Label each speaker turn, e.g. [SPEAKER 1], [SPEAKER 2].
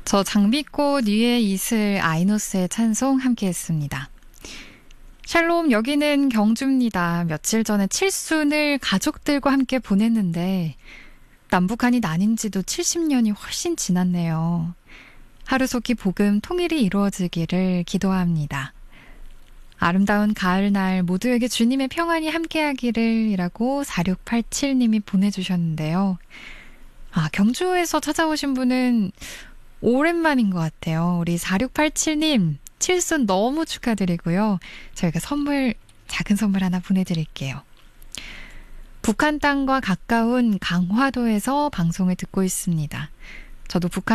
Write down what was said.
[SPEAKER 1] 저 장미꽃 위에 이슬 아이노스의 찬송 함께했습니다. 샬롬, 여기는 경주입니다. 며칠 전에 칠순을 가족들과 함께 보냈는데 남북한이 나뉜 지도 70년이 훨씬 지났네요. 하루속히 복음 통일이 이루어지기를 기도합니다. 아름다운 가을날 모두에게 주님의 평안이 함께하기를 이라고 4687님이 보내주셨는데요. 경주에서 찾아오신 분은 오랜만인 것 같아요. 우리 4687님 칠순 너무 축하드리고요. 저희가 작은 선물 하나 보내드릴게요. 북한 땅과 가까운 강화도에서 방송을 듣고 있습니다. 저도 북한